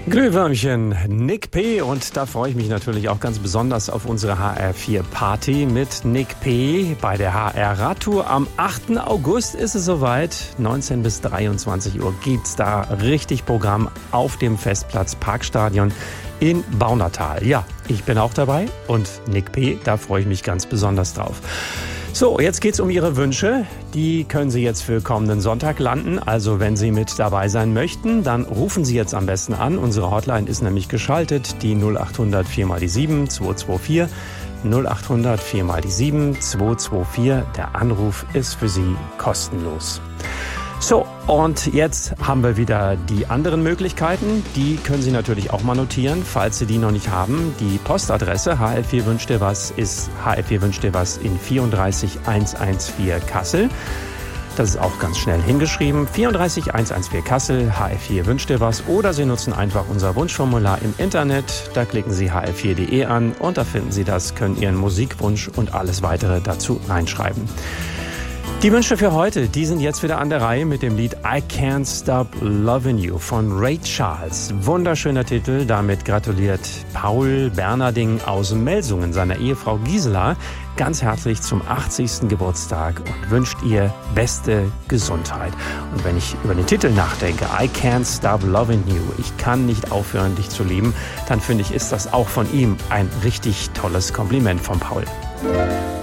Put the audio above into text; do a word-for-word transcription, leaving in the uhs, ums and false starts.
Glühwürmchen, Nick P. Und da freue ich mich natürlich auch ganz besonders auf unsere H R vier Party mit Nick P. Bei der H R Radtour am achten August ist es soweit. neunzehn bis dreiundzwanzig Uhr gibt's da richtig Programm auf dem Festplatz Parkstadion in Baunatal. Ja, ich bin auch dabei und Nick P., da freue ich mich ganz besonders drauf. So, jetzt geht's um Ihre Wünsche. Die können Sie jetzt für kommenden Sonntag landen. Also wenn Sie mit dabei sein möchten, dann rufen Sie jetzt am besten an. Unsere Hotline ist nämlich geschaltet, die null acht hundert vier mal die sieben zwei zwei vier. null acht hundert vier mal die sieben zwei zwei vier. Der Anruf ist für Sie kostenlos. So, und jetzt haben wir wieder die anderen Möglichkeiten. Die können Sie natürlich auch mal notieren, falls Sie die noch nicht haben. Die Postadresse H R vier wünscht dir was ist H R vier wünscht dir was in vierunddreißig hundertvierzehn Kassel. Das ist auch ganz schnell hingeschrieben. vierunddreißig hundertvierzehn Kassel, H R vier wünscht dir was. Oder Sie nutzen einfach unser Wunschformular im Internet. Da klicken Sie H R vier punkt de an und da finden Sie das, können Ihren Musikwunsch und alles weitere dazu reinschreiben. Die Wünsche für heute, die sind jetzt wieder an der Reihe mit dem Lied I Can't Stop Loving You von Ray Charles. Wunderschöner Titel, damit gratuliert Paul Bernarding aus Melsungen seiner Ehefrau Gisela ganz herzlich zum achtzigsten Geburtstag und wünscht ihr beste Gesundheit. Und wenn ich über den Titel nachdenke, I Can't Stop Loving You, ich kann nicht aufhören, dich zu lieben, dann finde ich, ist das auch von ihm ein richtig tolles Kompliment von Paul.